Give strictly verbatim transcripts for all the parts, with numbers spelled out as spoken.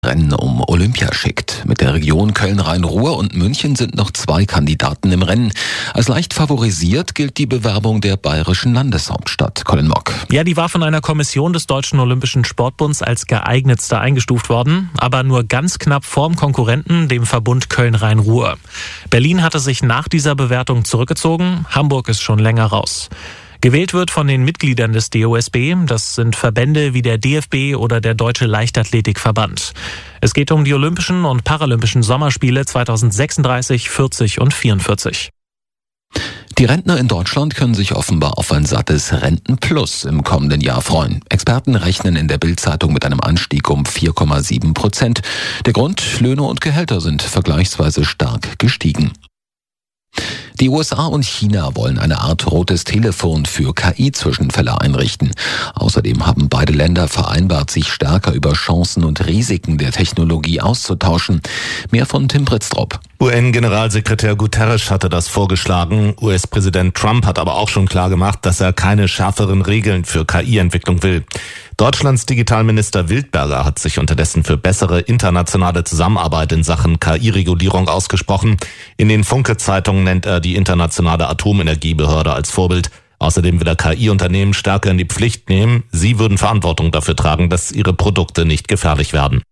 Rennen um Olympia schickt. Mit der Region Köln-Rhein-Ruhr und München sind noch zwei Kandidaten im Rennen. Als leicht favorisiert gilt die Bewerbung der bayerischen Landeshauptstadt. Colin Mock. Ja, die war von einer Kommission des Deutschen Olympischen Sportbunds als geeignetste eingestuft worden, aber nur ganz knapp vorm Konkurrenten, dem Verbund Köln-Rhein-Ruhr. Berlin hatte sich nach dieser Bewertung zurückgezogen, Hamburg ist schon länger raus. Gewählt wird von den Mitgliedern des D O S B, das sind Verbände wie der D F B oder der Deutsche Leichtathletikverband. Es geht um die Olympischen und Paralympischen Sommerspiele zweitausendsechsunddreißig, vierzig und vierundvierzig. Die Rentner in Deutschland können sich offenbar auf ein sattes Rentenplus im kommenden Jahr freuen. Experten rechnen in der Bild-Zeitung mit einem Anstieg um vier Komma sieben Prozent. Der Grund: Löhne und Gehälter sind vergleichsweise stark gestiegen. Die U S A und China wollen eine Art rotes Telefon für K I-Zwischenfälle einrichten. Außerdem haben beide Länder vereinbart, sich stärker über Chancen und Risiken der Technologie auszutauschen. Mehr von Tim Britztrup. U N-Generalsekretär Guterres hatte das vorgeschlagen. U S-Präsident Trump hat aber auch schon klargemacht, dass er keine schärferen Regeln für K I-Entwicklung will. Deutschlands Digitalminister Wildberger hat sich unterdessen für bessere internationale Zusammenarbeit in Sachen K I-Regulierung ausgesprochen. In den Funke-Zeitungen nennt er die internationale Atomenergiebehörde als Vorbild. Außerdem will er K I-Unternehmen stärker in die Pflicht nehmen. Sie würden Verantwortung dafür tragen, dass ihre Produkte nicht gefährlich werden.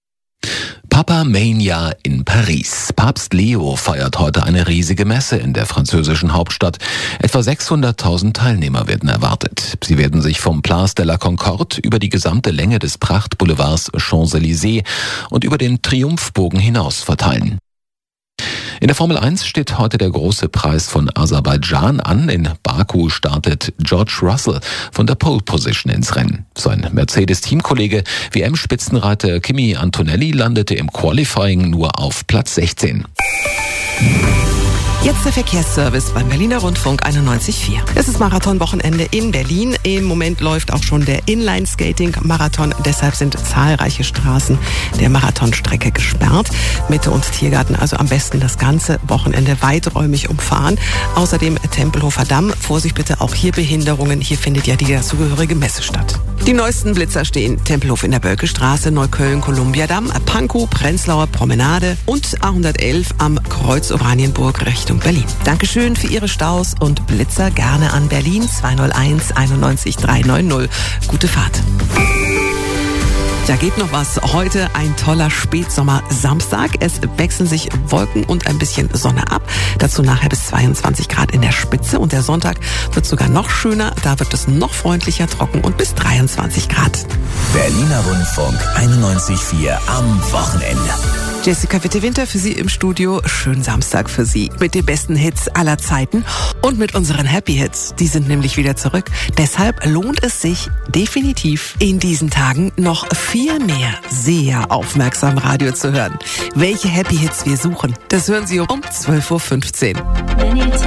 Papa Mania in Paris. Papst Leo feiert heute eine riesige Messe in der französischen Hauptstadt. Etwa sechshunderttausend Teilnehmer werden erwartet. Sie werden sich vom Place de la Concorde über die gesamte Länge des Prachtboulevards Champs-Élysées und über den Triumphbogen hinaus verteilen. In der Formel eins steht heute der große Preis von Aserbaidschan an. In Baku startet George Russell von der Pole Position ins Rennen. Sein Mercedes-Teamkollege W M-Spitzenreiter Kimi Antonelli landete im Qualifying nur auf Platz sechzehn. Jetzt der Verkehrsservice beim Berliner Rundfunk einundneunzig Komma vier. Es ist Marathonwochenende in Berlin. Im Moment läuft auch schon der Inline-Skating-Marathon. Deshalb sind zahlreiche Straßen der Marathonstrecke gesperrt. Mitte und Tiergarten also am besten das ganze Wochenende weiträumig umfahren. Außerdem Tempelhofer Damm. Vorsicht bitte, auch hier Behinderungen. Hier findet ja die dazugehörige Messe statt. Die neuesten Blitzer stehen: Tempelhof in der Bölkestraße, Neukölln, Kolumbiadamm, Pankow, Prenzlauer Promenade und A hundertelf am Kreuz Oranienburg Richtung Berlin. Dankeschön für Ihre Staus und Blitzer gerne an Berlin zwei null eins einundneunzig dreihundertneunzig. Gute Fahrt. Da geht noch was. Heute ein toller Spätsommer-Samstag. Es wechseln sich Wolken und ein bisschen Sonne ab. Dazu nachher bis zweiundzwanzig Grad in der Spitze. Und der Sonntag wird sogar noch schöner. Da wird es noch freundlicher, trocken und bis dreiundzwanzig Grad. Berliner Rundfunk einundneunzig Komma vier am Wochenende. Jessica Witte-Winter für Sie im Studio. Schönen Samstag für Sie mit den besten Hits aller Zeiten und mit unseren Happy Hits. Die sind nämlich wieder zurück. Deshalb lohnt es sich definitiv in diesen Tagen noch viel mehr sehr aufmerksam Radio zu hören. Welche Happy Hits wir suchen, das hören Sie um zwölf Uhr fünfzehn.